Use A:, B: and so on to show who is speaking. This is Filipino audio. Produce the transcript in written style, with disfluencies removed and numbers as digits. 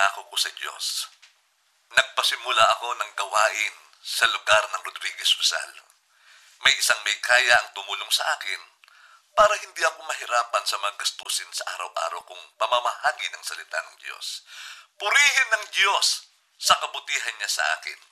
A: pangako ko sa Diyos. Nagpasimula ako ng gawain sa lugar ng Rodriguez Rizal. May isang may kaya ang tumulong sa akin para hindi ako mahirapan sa mga gastusin sa araw-araw kong pamamahagi ng salita ng Diyos. Purihin ng Diyos sa kabutihan niya sa akin.